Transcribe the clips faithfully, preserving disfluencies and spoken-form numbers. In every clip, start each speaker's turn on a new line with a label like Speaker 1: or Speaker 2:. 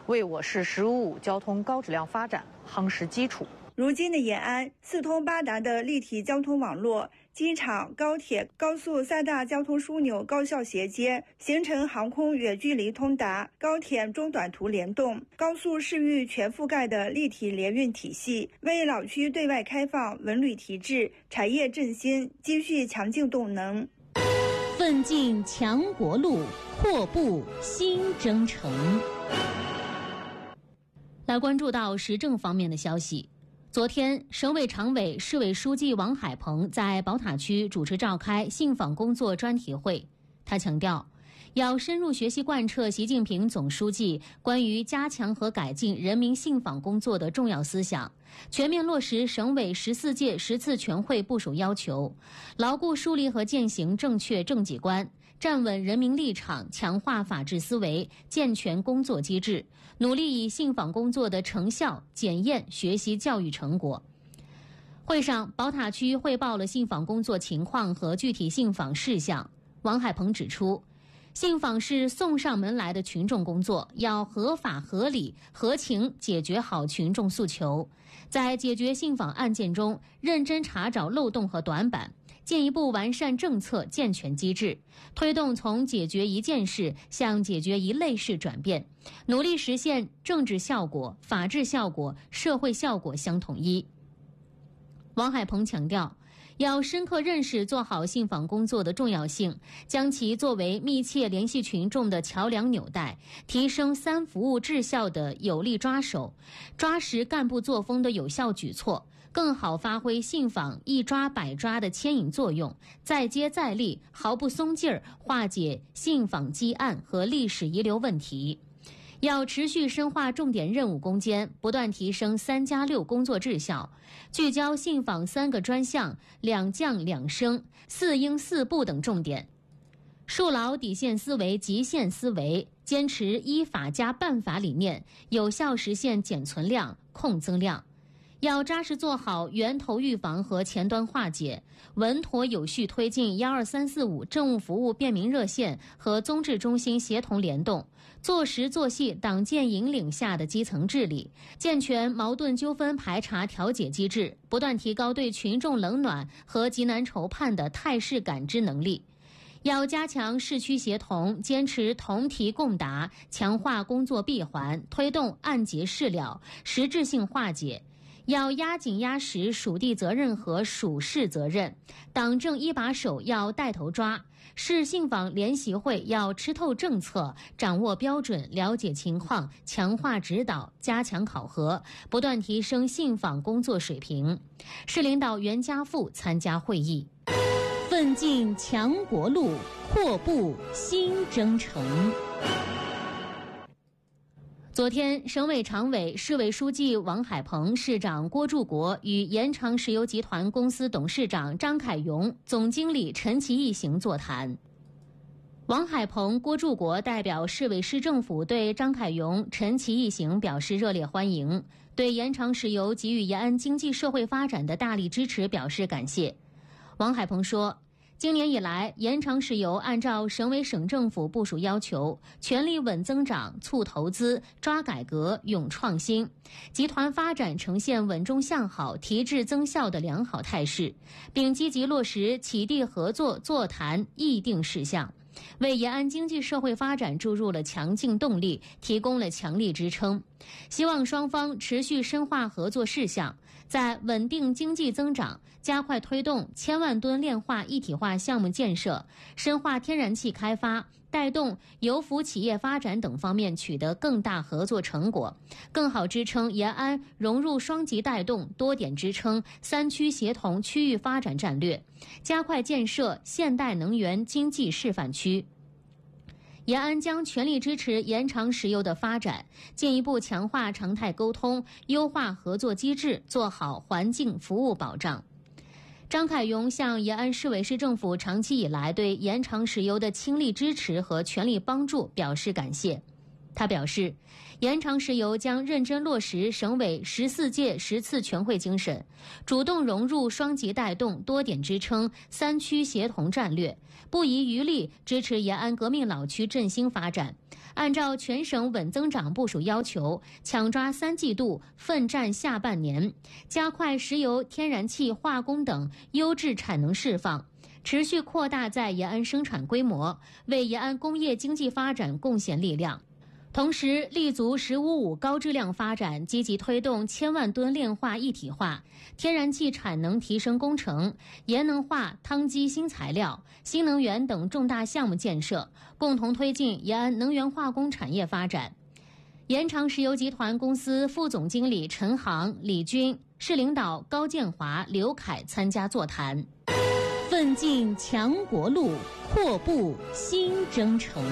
Speaker 1: 为我市“十五五”交通高质量发展夯实基础。
Speaker 2: 如今的延安，四通八达的立体交通网络，机场、高铁、高速三大交通枢纽高效衔接，形成航空远距离通达、高铁中短途联动、高速市域全覆盖的立体联运体系，为老区对外开放、文旅提质、产业振兴积蓄强劲动能。
Speaker 3: 奋进强国路，阔步新征程。来关注到时政方面的消息。昨天，省委常委、市委书记王海鹏在宝塔区主持召开信访工作专题会。他强调，要深入学习贯彻习近平总书记关于加强和改进人民信访工作的重要思想，全面落实省委十四届十次全会部署要求，牢固树立和践行正确政绩观，站稳人民立场，强化法治思维，健全工作机制，努力以信访工作的成效检验学习教育成果。会上，宝塔区汇报了信访工作情况和具体信访事项。王海鹏指出，信访是送上门来的群众工作，要合法合理合情解决好群众诉求，在解决信访案件中认真查找漏洞和短板，进一步完善政策健全机制，推动从解决一件事向解决一类事转变，努力实现政治效果、法治效果、社会效果相统一。王海鹏强调，要深刻认识做好信访工作的重要性，将其作为密切联系群众的桥梁纽带，提升三服务质效的有力抓手，抓实干部作风的有效举措，更好发挥信访一抓百抓的牵引作用，再接再厉，毫不松劲儿，化解信访积案和历史遗留问题。要持续深化重点任务攻坚，不断提升三加六工作质效，聚焦信访三个专项、两降两升、四应四不等重点，树牢底线思维、极限思维，坚持依法加办法理念，有效实现减存量、控增量。要扎实做好源头预防和前端化解，稳妥有序推进一二三四五政务服务便民热线和综治中心协同联动，做实做细党建引领下的基层治理，健全矛盾纠纷排查调解机制，不断提高对群众冷暖和急难愁盼的态势感知能力。要加强市区协同，坚持同题共答，强化工作闭环，推动案结事了，实质性化解。要压紧压实属地责任和属市责任，党政一把手要带头抓，市信访联席会要吃透政策，掌握标准，了解情况，强化指导，加强考核，不断提升信访工作水平。市领导袁家富参加会议。奋进强国路，阔步新征程。昨天，省委常委、市委书记王海鹏、市长郭柱国与延长石油集团公司董事长张凯荣、总经理陈其义行座谈。王海鹏、郭柱国代表市委市政府对张凯荣、陈其义行表示热烈欢迎，对延长石油给予延安经济社会发展的大力支持表示感谢。王海鹏说，今年以来，延长石油按照省委省政府部署要求，全力稳增长、促投资、抓改革、勇创新，集团发展呈现稳中向好、提质增效的良好态势，并积极落实启地合作座谈议定事项，为延安经济社会发展注入了强劲动力，提供了强力支撑。希望双方持续深化合作事项，在稳定经济增长、加快推动千万吨炼化一体化项目建设、深化天然气开发、带动油服企业发展等方面取得更大合作成果，更好支撑延安融入双极带动、多点支撑、三区协同区域发展战略，加快建设现代能源经济示范区。延安将全力支持延长石油的发展，进一步强化常态沟通，优化合作机制，做好环境服务保障。张凯荣向延安市委市政府长期以来对延长石油的倾力支持和全力帮助表示感谢。他表示， 延长石油将认真落实省委十四届十次全会精神，主动融入双极带动、多点支撑、三区协同战略，不遗余力支持延安革命老区振兴发展。按照全省稳增长部署要求，抢抓三季度，奋战下半年，加快石油、天然气、化工等优质产能释放，持续扩大在延安生产规模，为延安工业经济发展贡献力量。同时，立足“十五五”高质量发展，积极推动千万吨炼化一体化、天然气产能提升工程、盐能化、汤基新材料、新能源等重大项目建设，共同推进延安能源化工产业发展。延长石油集团公司副总经理陈航、李军、市领导高建华、刘凯参加座谈。奋进强国路，阔步新征程。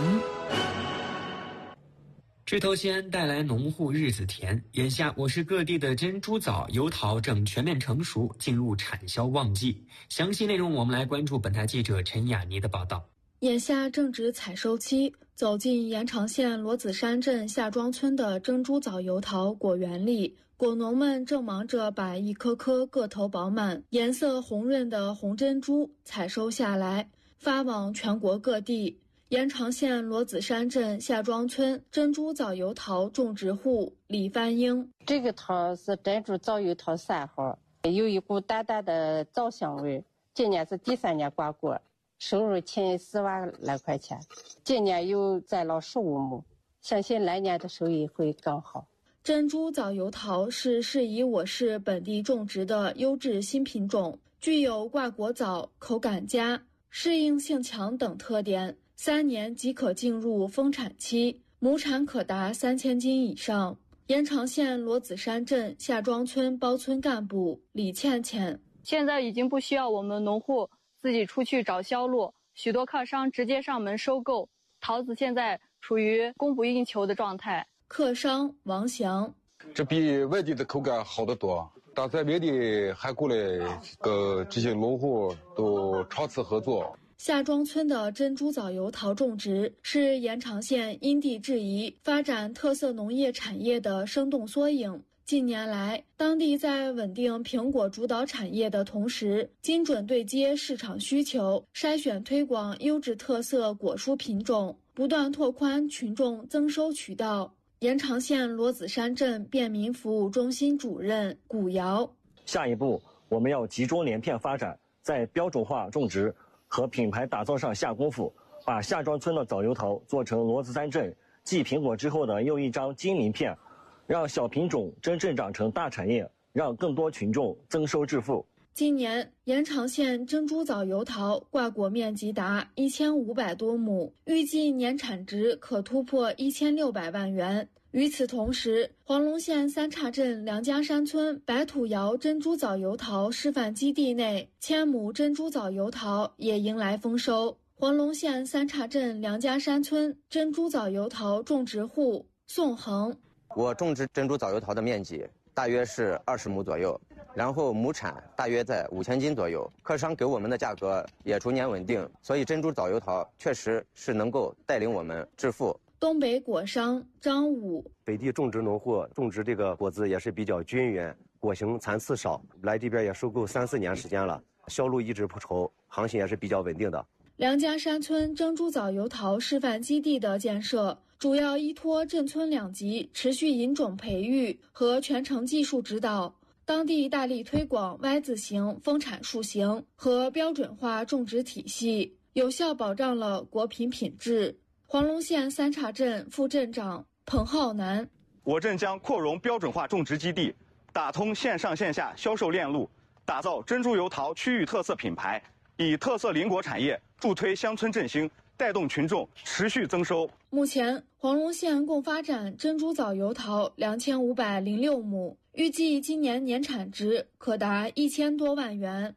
Speaker 4: 枝头西安带来农户日子甜。眼下，我市各地的珍珠枣、油桃正全面成熟，进入产销旺季。详细内容，我们来关注本台记者陈雅妮的报道。
Speaker 5: 眼下正值采收期，走进延长县罗子山镇夏庄村的珍珠枣、油桃果园里，果农们正忙着把一颗颗个头饱满、颜色红润的红珍珠采收下来，发往全国各地。延长县罗子山镇夏庄村珍珠枣油桃种植户李帆英，
Speaker 6: 这个桃是珍珠枣油桃三号，有一股淡淡的枣香味。今年是第三年挂果，收入近四万来块钱，今年又栽了十五亩，相信来年的收益会更好。
Speaker 5: 珍珠枣油桃是适宜我市本地种植的优质新品种，具有挂果早、口感佳、适应性强等特点。三年即可进入丰产期，亩产可达三千斤以上。延长县罗子山镇夏庄村包村干部李倩倩，
Speaker 7: 现在已经不需要我们农户自己出去找销路，许多客商直接上门收购，桃子现在处于供不应求的状态。
Speaker 5: 客商王祥，
Speaker 8: 这比外地的口感好得多，但在外地还过来跟这些农户都长期合作。
Speaker 5: 夏庄村的珍珠枣油桃种植是延长县因地制宜发展特色农业产业的生动缩影。近年来，当地在稳定苹果主导产业的同时，精准对接市场需求，筛选推广优质特色果蔬品种，不断拓宽群众增收渠道。延长县罗子山镇便民服务中心主任古瑶，
Speaker 9: 下一步我们要集中连片发展，在标准化种植和品牌打造上下功夫，把夏庄村的枣油桃做成罗子山镇继苹果之后的又一张金名片，让小品种真正长成大产业，让更多群众增收致富。
Speaker 5: 今年延长县珍珠枣油桃挂果面积达一千五百多亩，预计年产值可突破一千六百万元。与此同时，黄龙县三岔镇梁家山村白土窑珍珠枣油桃示范基地内，千亩珍珠枣油桃也迎来丰收。黄龙县三岔镇梁家山村珍珠枣油桃种植户宋恒，
Speaker 10: 我种植珍珠枣油桃的面积大约是二十亩左右，然后亩产大约在五千斤左右，客商给我们的价格也逐年稳定，所以珍珠枣油桃确实是能够带领我们致富。
Speaker 5: 东北果商张武，
Speaker 11: 北地种植农户种植这个果子也是比较均匀，果形残次少，来这边也收购三四年时间了，销路一直不愁，行情也是比较稳定的。
Speaker 5: 梁家山村珍珠枣油桃示范基地的建设，主要依托镇村两级持续引种培育和全程技术指导，当地大力推广 Y 字形丰产树型和标准化种植体系，有效保障了果品品质。黄龙县三岔镇副镇长彭浩南，
Speaker 12: 我镇将扩容标准化种植基地，打通线上线下销售链路，打造珍珠油桃区域特色品牌，以特色林果产业助推乡村振兴，带动群众持续增收。
Speaker 5: 目前，黄龙县共发展珍珠枣油桃两千五百零六亩，预计今年年产值可达一千多万元。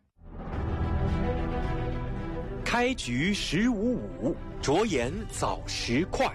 Speaker 13: 开局十五五，着眼早十块。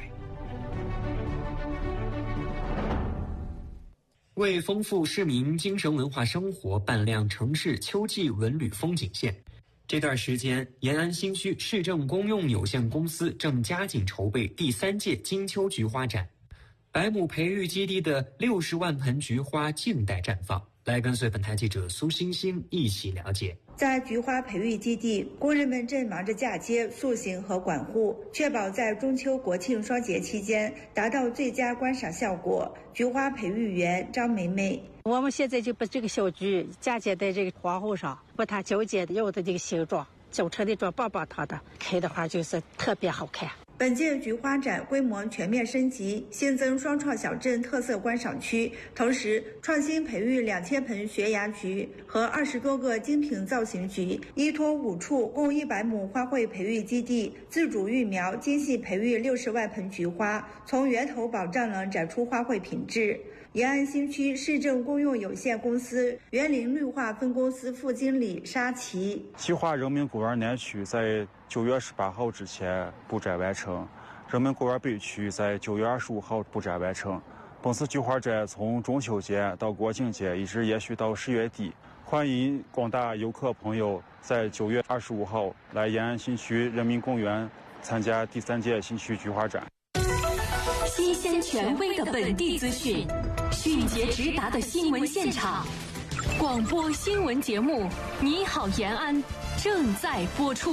Speaker 4: 为丰富市民精神文化生活，扮亮城市秋季文旅风景线。这段时间，延安新区市政公用有限公司正加紧筹备第三届金秋菊花展。 百亩培育基地的六十万盆菊花静待绽放。来跟随本台记者苏星星一起了解。
Speaker 2: 在菊花培育基地，工人们正忙着嫁接、塑形和管护，确保在中秋国庆双节期间达到最佳观赏效果。菊花培育员张梅梅，
Speaker 14: 我们现在就把这个小菊嫁接在这个花后上，把它交接的有的这个形状，揪成的状棒棒糖的，开的话就是特别好看。
Speaker 2: 本届菊花展规模全面升级，新增双创小镇特色观赏区，同时创新培育两千盆悬崖菊和二十多个精品造型菊，依托五处共一百亩花卉培育基地，自主育苗，精细培育六十万盆菊花，从源头保障了展出花卉品质。延安新区市政公用有限公司园林绿化分公司副经理沙琪，
Speaker 15: 计划人民公园南区在九月十八号之前布展完成，人民公园北区在九月二十五号布展完成。本次菊花展从中秋节到国庆节一直延续到十月底，欢迎广大游客朋友在九月二十五号来延安新区人民公园参加第三届新区菊花展。
Speaker 16: 新鲜权威的本地资讯，迅捷直达的新闻现场，广播新闻节目《你好延安》正在播出。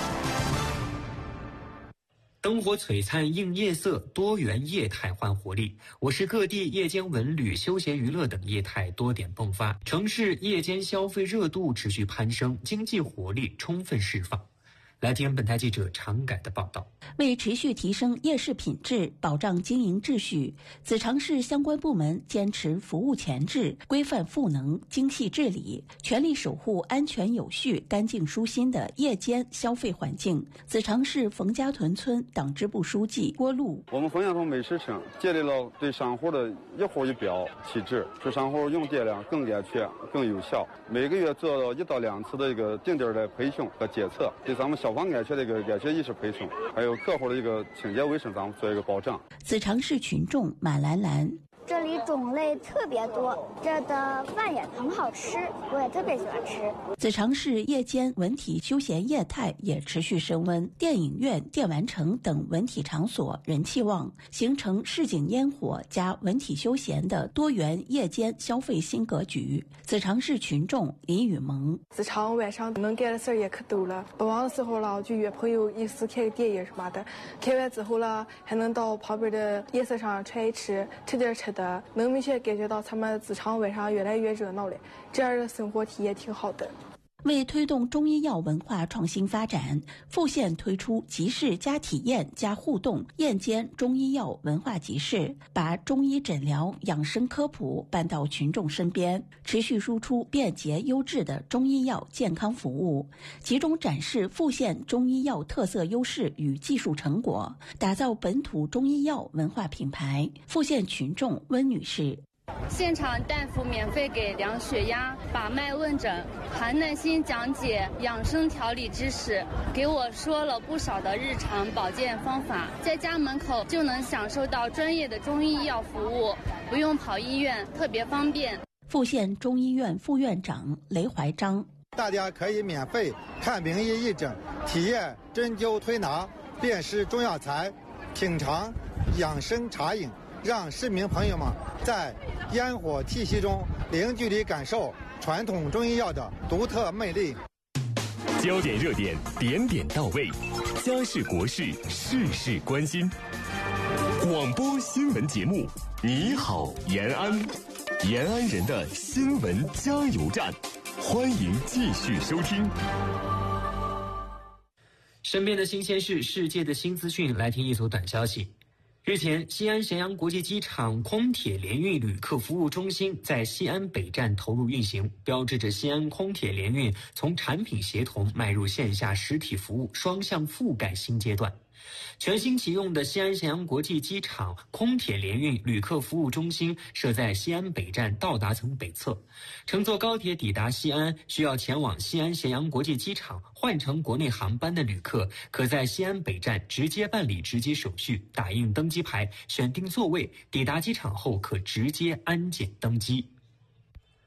Speaker 4: 灯火璀璨映夜色，多元业态焕活力。我市各地夜间文旅、休闲娱乐等业态多点迸发，城市夜间消费热度持续攀升，经济活力充分释放。来听本台记者常改的报道。
Speaker 17: 为持续提升夜市品质，保障经营秩序，子长市相关部门坚持服务前置、规范赋能、精细治理，全力守护安全有序、干净舒心的夜间消费环境。子长市冯家屯村党支部书记郭路，
Speaker 18: 我们冯家屯美食城建立了对商户的一户一标体制，使商户用电量更安全、更有效。每个月做到一到两次的一个定点的培训和检测，对咱们消防安全的一个安全意识培训，还有客户的一个清洁卫生，咱们做一个保障。
Speaker 17: 子长市群众马兰兰，
Speaker 19: 这里种类特别多，这的饭也很好吃，我也特别喜欢吃。
Speaker 17: 子长市夜间文体休闲业态也持续升温，电影院、电玩城等文体场所人气旺，形成市井烟火加文体休闲的多元夜间消费新格局。子长市群众李雨萌，
Speaker 20: 子长晚上能干的事儿也可多了，不忙的时候了就约朋友一起看个电影什么的，看完之后了还能到旁边的夜市上吃一吃，吃点吃的，能明显感觉到他们子长晚上越来越热闹了，这样的生活体验挺好的。
Speaker 17: 为推动中医药文化创新发展，富县推出集市加体验加互动夜间中医药文化集市，把中医诊疗养生科普搬到群众身边，持续输出便捷优质的中医药健康服务，集中展示富县中医药特色优势与技术成果，打造本土中医药文化品牌。富县群众温女士，
Speaker 21: 现场大夫免费给量血压、把脉问诊，还耐心讲解养生调理知识，给我说了不少的日常保健方法，在家门口就能享受到专业的中医药服务，不用跑医院，特别方便。
Speaker 17: 富县中医院副院长雷怀章，
Speaker 22: 大家可以免费看病医义诊，体验针灸推拿，辨识中药材，品尝养生茶饮，让市民朋友们在烟火气息中零距离感受传统中医药的独特魅力。
Speaker 13: 焦点热点，点点到位，家事国事，事事关心。广播新闻节目《你好延安》，延安人的新闻加油站，欢迎继续收听。
Speaker 4: 身边的新鲜事，世界的新资讯，来听一组短消息。日前，西安咸阳国际机场空铁联运旅客服务中心在西安北站投入运行，标志着西安空铁联运从产品协同迈入线下实体服务双向覆盖新阶段。全新启用的西安咸阳国际机场空铁联运旅客服务中心设在西安北站到达层北侧，乘坐高铁抵达西安需要前往西安咸阳国际机场换乘国内航班的旅客，可在西安北站直接办理值机手续，打印登机牌，选定座位，抵达机场后可直接安检登机。